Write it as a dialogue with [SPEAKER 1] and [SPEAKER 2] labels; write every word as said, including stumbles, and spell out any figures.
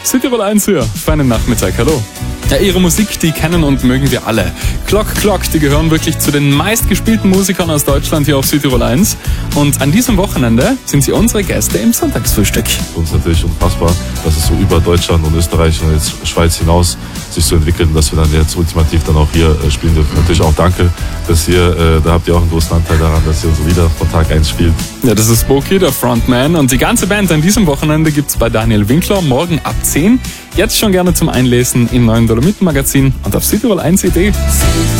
[SPEAKER 1] Südtirol eins hier. Feinen Nachmittag, hallo. Ja, ihre Musik, die kennen und mögen wir alle. Clock Clock, die gehören wirklich zu den meistgespielten Musikern aus Deutschland hier auf Südtirol eins. Und an diesem Wochenende sind sie unsere Gäste im Sonntagsfrühstück.
[SPEAKER 2] Für uns natürlich unfassbar, dass es so über Deutschland und Österreich und jetzt Schweiz hinaus sich so entwickelt und dass wir dann jetzt ultimativ dann auch hier äh, spielen dürfen. Natürlich auch danke, dass ihr, äh, da habt ihr auch einen großen Anteil daran, dass ihr unsere Lieder von Tag eins spielt.
[SPEAKER 1] Ja, das ist Boki, der Frontman, und die ganze Band an diesem Wochenende gibt's bei Daniel Winkler morgen ab zehn. Jetzt schon gerne zum Einlesen im neuen Dolomiten-Magazin und auf Südtirol eins punkt de.